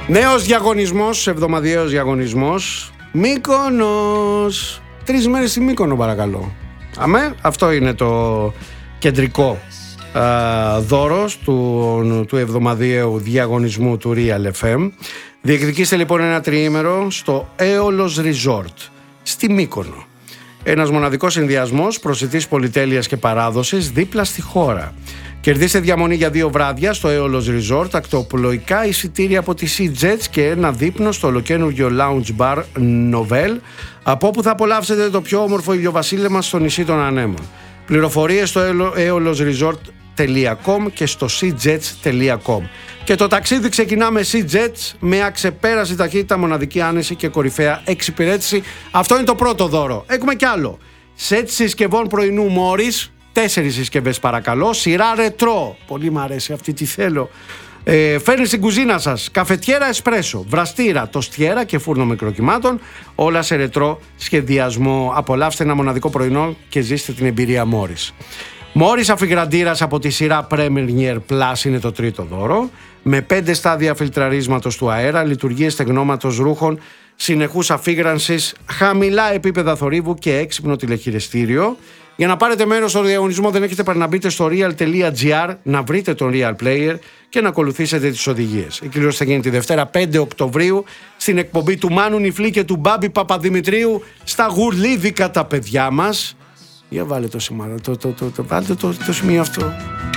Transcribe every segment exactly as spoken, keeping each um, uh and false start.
Νέος διαγωνισμός, εβδομαδιαίος διαγωνισμός. Μύκονος. Τρεις μέρες στη Μύκονο, παρακαλώ. Αμέ, αυτό είναι το κεντρικό α, δώρος του, του εβδομαδιαίου διαγωνισμού του Real εφ εμ. Διεκδικήστε λοιπόν ένα τριήμερο στο Aeolos Resort στη Μύκονο. Ένας μοναδικός συνδυασμός προσιτής πολυτέλειας και παράδοσης δίπλα στη χώρα. Κερδίστε διαμονή για δύο βράδια στο Aeolos Resort, ακτοπλοϊκά εισιτήρια από τη Sea Jets και ένα δείπνο στο ολοκαίνουργιο Lounge Bar Novel, από όπου θα απολαύσετε το πιο όμορφο ηλιοβασίλεμα στο νησί των Ανέμων. Πληροφορίες στο aeolos resort τελεία com και στο sea jets τελεία com. Και το ταξίδι ξεκινά με Sea Jets, με αξεπέραστη ταχύτητα, μοναδική άνεση και κορυφαία εξυπηρέτηση. Αυτό είναι το πρώτο δώρο. Έχουμε κι άλλο. Σετ συσκευών πρωινού Morris, τέσσερις συσκευές παρακαλώ, σειρά ρετρό. Πολύ μου αρέσει αυτή, τι θέλω. Ε, φέρνει στην κουζίνα σας καφετιέρα εσπρέσο, βραστήρα, τοστιέρα και φούρνο μικροκυμάτων, όλα σε ρετρό σχεδιασμό. Απολαύστε ένα μοναδικό πρωινό και ζήστε την εμπειρία Morris. Morris αφιγραντήρας από τη σειρά Premier Plus είναι το τρίτο δώρο, με πέντε στάδια φιλτραρίσματος του αέρα, λειτουργίες στεγνώματος ρούχων, συνεχούς αφίγρανσης, χαμηλά επίπεδα θορύβου και έξυπνο τηλεχειριστήριο. Για να πάρετε μέρος στο διαγωνισμό δεν έχετε παρά να μπείτε στο real τελεία gr, να βρείτε τον Real Player και να ακολουθήσετε τις οδηγίες. Η κλήρωση θα γίνει τη Δευτέρα πέντε Οκτωβρίου στην εκπομπή του Μάνου Νιφλή και του Μπάμπη Παπαδημητρίου στα Γουρλίδικα τα παιδιά μας. Για βάλε το σημείο, το, το, το, το, βάλτε το, το σημείο αυτό.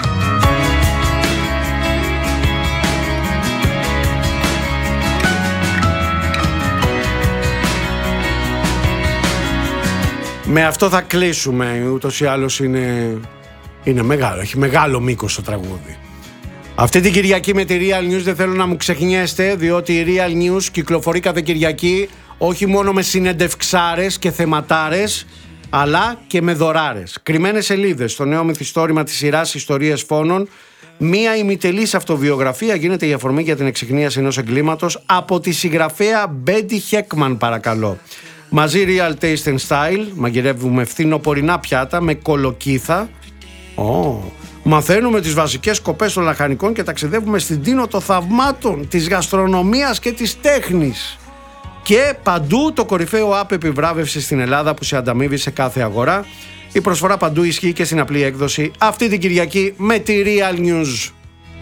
Με αυτό θα κλείσουμε, ούτως ή άλλως είναι, είναι μεγάλο, έχει μεγάλο μήκος το τραγούδι. Αυτή την Κυριακή με τη Real News δεν θέλω να μου ξεχνιέστε, διότι η Real News κυκλοφορεί κάθε Κυριακή όχι μόνο με συνεντευξάρες και θεματάρες, αλλά και με δωράρες. Κρυμμένες σελίδες στο νέο μυθιστόρημα της σειράς Ιστορίες Φόνων. Μία ημιτελής αυτοβιογραφία γίνεται η αφορμή για την εξυχνίαση ενός εγκλήματος από τη συγγραφέα Μπέντι Χέκμαν, παρακαλώ. Μαζί Real Taste and Style, μαγειρεύουμε φθινοπορεινά πιάτα με κολοκύθα. Oh. Μαθαίνουμε τις βασικές σκοπές των λαχανικών και ταξιδεύουμε στην τίνο των θαυμάτων της γαστρονομίας και της τέχνης. Και παντού το κορυφαίο app επιβράβευσης στην Ελλάδα που σε ανταμείβει σε κάθε αγορά. Η προσφορά παντού ισχύει και στην απλή έκδοση αυτή την Κυριακή με τη Real News.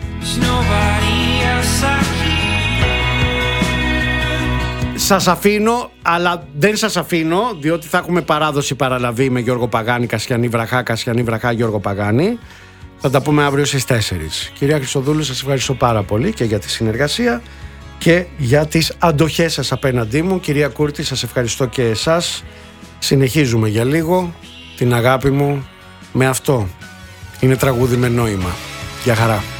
Σας αφήνω, αλλά δεν σας αφήνω, διότι θα έχουμε παράδοση παραλαβή με Γιώργο Παγάνη, Κασιανή Βραχά, Κασιανή Βραχά, Γιώργο Παγάνη. Θα τα πούμε αύριο στις τέσσερις. Κυρία Χριστοδούλου, σας ευχαριστώ πάρα πολύ και για τη συνεργασία και για τις αντοχές σας απέναντί μου. Κυρία Κούρτη, σας ευχαριστώ και εσάς. Συνεχίζουμε για λίγο την αγάπη μου με αυτό. Είναι τραγούδι με νόημα. Γεια χαρά.